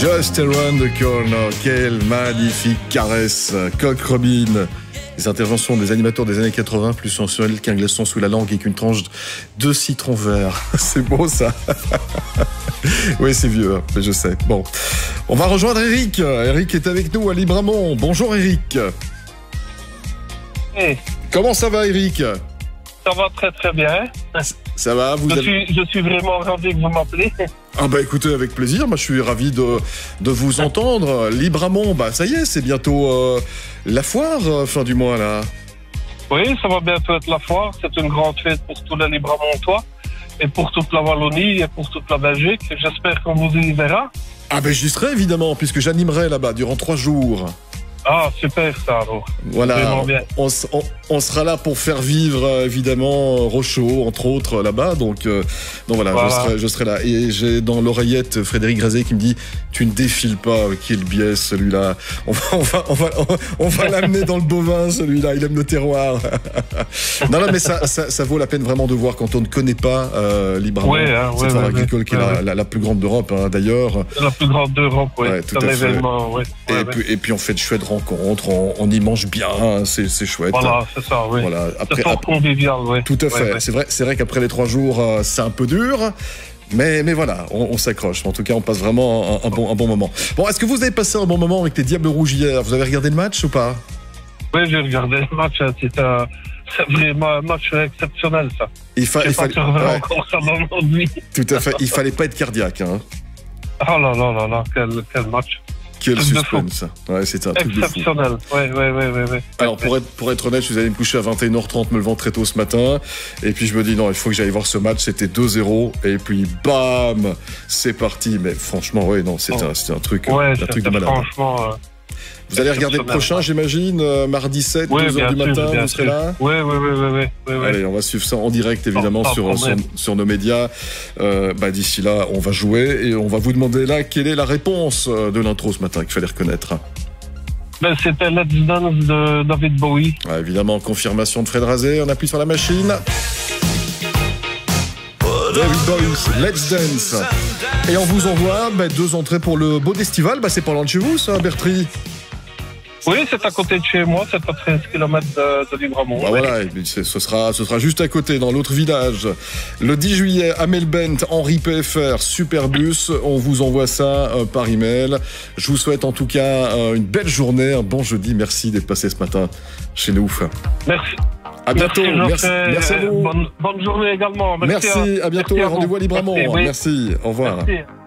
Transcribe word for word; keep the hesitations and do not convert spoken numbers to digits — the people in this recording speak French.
Just around the corner, quelle magnifique caresse. Coq Robin. Les interventions des animateurs des années quatre-vingts, plus sensuelles qu'un glaçon sous la langue et qu'une tranche de citron vert. C'est beau ça. Oui, c'est vieux, hein, mais je sais. Bon, on va rejoindre Eric. Eric est avec nous à Libramont. Bonjour Eric. Hey. Comment ça va Eric? Ça va très très bien. Ça va vous je, avez... suis, je suis vraiment ravi que vous m'appelez. Ah bah écoutez, avec plaisir, moi je suis ravi de, de vous entendre. Libramont, bah ça y est, c'est bientôt euh, la foire, euh, fin du mois là. Oui, ça va bientôt être la foire. C'est une grande fête pour tous les Libramontois et pour toute la Wallonie et pour toute la Belgique. J'espère qu'on vous y verra. Ah ben j'y serai évidemment, puisque j'animerai là-bas durant trois jours. Ah, super ça alors. Voilà, on, on, on sera là pour faire vivre euh, évidemment Rochaud, entre autres, là-bas. Donc, euh, donc voilà, voilà. Je, serai, je serai là. Et j'ai dans l'oreillette Frédéric Grazé qui me dit « Tu ne défiles pas, quel biais celui-là. On va, on va, on va, on va l'amener dans le bovin, celui-là. Il aime le terroir. » Non, non, mais ça, ça, ça vaut la peine vraiment de voir quand on ne connaît pas euh, Libramont, ouais, hein, cette ouais, foire ouais, agricole ouais, qui est ouais, la, ouais. la, la plus grande d'Europe, hein, d'ailleurs. La plus grande d'Europe, oui. Ouais, tout c'est à un fait. événement, ouais. Et, ouais, puis, ouais. et puis on fait de chouettes rencontres, on, on y mange bien, hein, c'est, c'est chouette. Voilà, c'est ça, oui. Voilà. Après, c'est fort après, convivial, oui. Tout à fait. Ouais, ouais. C'est vrai, c'est vrai qu'après les trois jours, euh, c'est un peu dur. Mais, mais voilà, on, on s'accroche. En tout cas, on passe vraiment un, un, bon, un bon moment. Bon, est-ce que vous avez passé un bon moment avec les Diables Rouges hier? Vous avez regardé le match ou pas? Oui, j'ai regardé le match. C'est, un, c'est vraiment un match exceptionnel, ça. Il, fa- il fallait. Ouais. Encore ça dans notre vie. Tout à fait. Il fallait pas être cardiaque. Hein. Oh là là là là, quel, quel match. Quel suspense. Ouais, c'était un truc de fou. Exceptionnel. Ouais, ouais, ouais, ouais, ouais. Alors, pour être, pour être honnête, je suis allé me coucher à vingt et une heures trente, me levant très tôt ce matin. Et puis, je me dis, non, il faut que j'aille voir ce match. C'était deux zéro. Et puis, bam, c'est parti. Mais franchement, ouais, non, c'était, oh. un, c'était un truc, ouais, un truc de malade. Franchement. Euh, vous allez regarder le prochain, ouais. J'imagine, euh, mardi sept, ouais, deux heures du sûr, matin, vous serez sûr. là? Oui, oui, oui, oui, oui, oui. Allez, on va suivre ça en direct, évidemment, oh, sur, sur, sur nos médias. Euh, bah, d'ici là, on va jouer et on va vous demander là quelle est la réponse de l'intro ce matin qu'il fallait reconnaître. Ben, c'était Let's Dance de David Bowie. Ouais, évidemment, confirmation de Fred Razé. On appuie sur la machine. David Bowie, Let's Dance. Et on vous envoie bah, deux entrées pour le Beau d'Estival. Bah, c'est pas loin de chez vous, ça, Bertry? Oui, c'est à côté de chez moi, c'est à treize kilomètres de, de Libramont. Bah voilà, ce sera, ce sera juste à côté, dans l'autre village. Le dix juillet, à Melbent, Henri P F R, Superbus. On vous envoie ça euh, par email. Je vous souhaite en tout cas euh, une belle journée, un bon jeudi. Merci d'être passé ce matin chez nous. Merci. À bientôt. Merci, merci, merci à vous. Bonne, bonne journée également. Merci, merci à bientôt. Merci à rendez-vous à Libramont. Merci, oui. Merci. Au revoir. Merci.